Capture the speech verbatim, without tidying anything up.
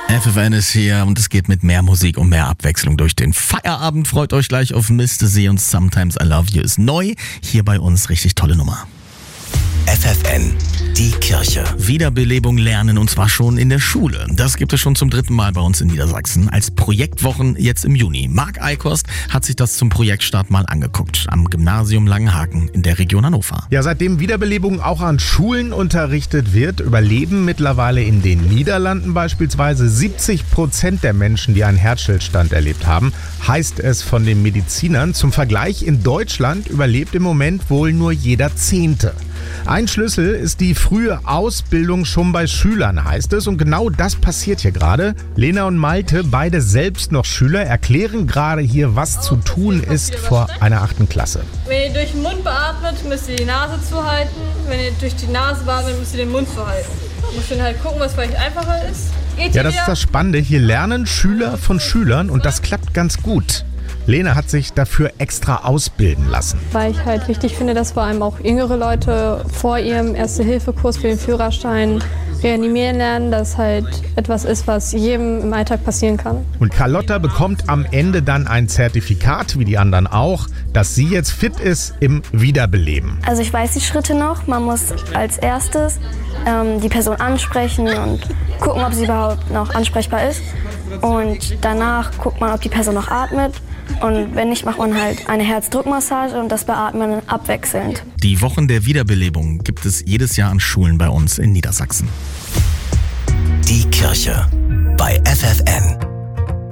F F N ist hier und es geht mit mehr Musik und mehr Abwechslung durch den Feierabend. Freut euch gleich auf Mister See und Sometimes I Love You ist neu. Hier bei uns richtig tolle Nummer. F F N, die Kirche. Wiederbelebung lernen und zwar schon in der Schule. Das gibt es schon zum dritten Mal bei uns in Niedersachsen als Projektwochen jetzt im Juni. Marc Eikost hat sich das zum Projektstart mal angeguckt am Gymnasium Langenhagen in der Region Hannover. Ja, seitdem Wiederbelebung auch an Schulen unterrichtet wird, überleben mittlerweile in den Niederlanden beispielsweise siebzig Prozent der Menschen, die einen Herzstillstand erlebt haben, heißt es von den Medizinern. Zum Vergleich, in Deutschland überlebt im Moment wohl nur jeder Zehnte. Ein Schlüssel ist die frühe Ausbildung schon bei Schülern, heißt es. Und genau das passiert hier gerade. Lena und Malte, beide selbst noch Schüler, erklären gerade hier, was zu tun ist vor einer achten Klasse. Wenn ihr durch den Mund beatmet, müsst ihr die Nase zuhalten. Wenn ihr durch die Nase beatmet, müsst ihr den Mund zuhalten. Ihr müsst dann halt gucken, was vielleicht einfacher ist. Geht ja, das ist das Spannende. Hier lernen Schüler von Schülern und das klappt ganz gut. Lena hat sich dafür extra ausbilden lassen. Weil ich halt wichtig finde, dass vor allem auch jüngere Leute vor ihrem Erste-Hilfe-Kurs für den Führerschein reanimieren lernen, dass halt etwas ist, was jedem im Alltag passieren kann. Und Carlotta bekommt am Ende dann ein Zertifikat, wie die anderen auch, dass sie jetzt fit ist im Wiederbeleben. Also ich weiß die Schritte noch. Man muss als erstes ähm, die Person ansprechen und gucken, ob sie überhaupt noch ansprechbar ist. Und danach guckt man, ob die Person noch atmet. Und wenn nicht, macht man halt eine Herzdruckmassage und das Beatmen abwechselnd. Die Wochen der Wiederbelebung gibt es jedes Jahr an Schulen bei uns in Niedersachsen. Die Kirche bei F F N.